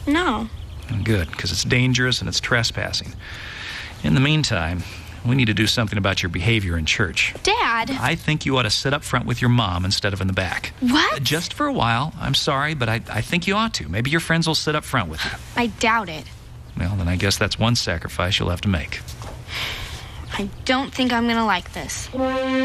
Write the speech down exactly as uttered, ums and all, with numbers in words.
No. Good, because it's dangerous and it's trespassing. In the meantime, we need to do something about your behavior in church. Dad! I think you ought to sit up front with your mom instead of in the back. What? Just for a while. I'm sorry, but I, I think you ought to. Maybe your friends will sit up front with you. I doubt it. Well, then I guess that's one sacrifice you'll have to make. I don't think I'm going to like this.